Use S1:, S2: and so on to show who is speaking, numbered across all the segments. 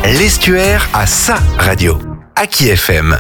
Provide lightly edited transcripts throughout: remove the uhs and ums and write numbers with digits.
S1: L'Estuaire a sa radio. Aki FM.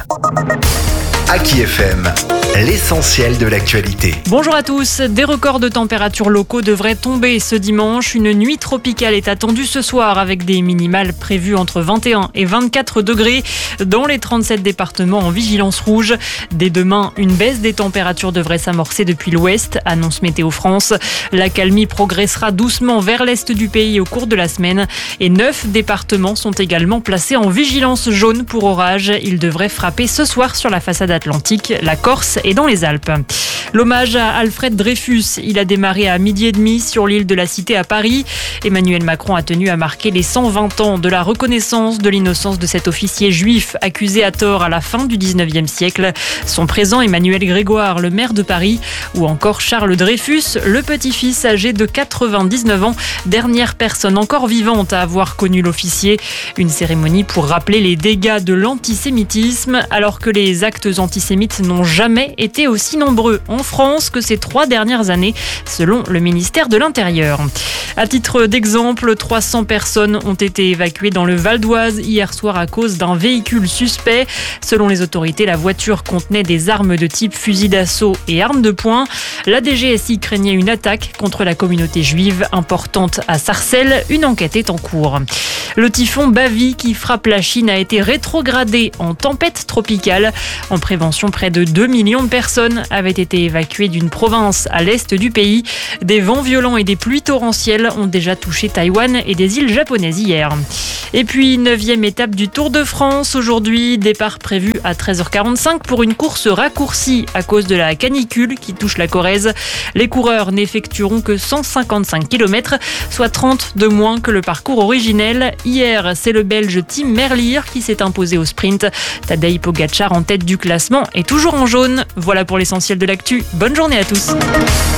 S1: Aki FM, l'essentiel de l'actualité.
S2: Bonjour à tous. Des records de température locaux devraient tomber ce dimanche. Une nuit tropicale est attendue ce soir avec des minimales prévues entre 21 et 24 degrés dans les 37 départements en vigilance rouge. Dès demain, une baisse des températures devrait s'amorcer depuis l'ouest, annonce Météo France. L'accalmie progressera doucement vers l'est du pays au cours de la semaine et 9 départements sont également placés en vigilance jaune pour orage. Ils devraient frapper ce soir sur la façade atlantique, la Corse et dans les Alpes. L'hommage à Alfred Dreyfus, il a démarré à 12h30 sur l'île de la Cité à Paris. Emmanuel Macron a tenu à marquer les 120 ans de la reconnaissance de l'innocence de cet officier juif accusé à tort à la fin du 19e siècle. Sont présents Emmanuel Grégoire, le maire de Paris, ou encore Charles Dreyfus, le petit-fils âgé de 99 ans, dernière personne encore vivante à avoir connu l'officier. Une cérémonie pour rappeler les dégâts de l'antisémitisme, alors que les actes antisémites n'ont jamais été aussi nombreux en France que ces 3 dernières années, selon le ministère de l'Intérieur. À titre d'exemple, 300 personnes ont été évacuées dans le Val d'Oise hier soir à cause d'un véhicule suspect. Selon les autorités, la voiture contenait des armes de type fusil d'assaut et armes de poing. La DGSI craignait une attaque contre la communauté juive importante à Sarcelles. Une enquête est en cours. Le typhon Bavi qui frappe la Chine a été rétrogradé en tempête tropicale. En prévention, près de 2 millions de personnes avaient été évacuées d'une province à l'est du pays. Des vents violents et des pluies torrentielles ont déjà touché Taïwan et des îles japonaises hier. Et puis, 9e étape du Tour de France. Aujourd'hui, départ prévu à 13h45 pour une course raccourcie à cause de la canicule qui touche la Corrèze. Les coureurs n'effectueront que 155 km, soit 30 de moins que le parcours originel. Hier, c'est le Belge Tim Merlier qui s'est imposé au sprint. Tadej Pogačar en tête du classement est toujours en jaune. Voilà pour l'essentiel de l'actu. Bonne journée à tous.